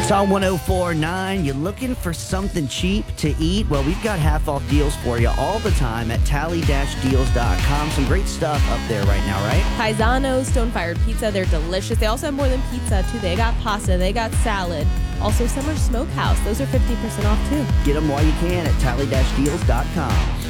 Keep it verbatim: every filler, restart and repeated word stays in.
Star one oh four point nine, you looking for something cheap to eat? Well, we've got half-off deals for you all the time at tally dash deals dot com. Some great stuff up there right now, right? Paisano, Stone-Fired Pizza, they're delicious. They also have more than pizza, too. They got pasta, they got salad. Also, Summer Smokehouse, those are fifty percent off, too. Get them while you can at tally dash deals dot com.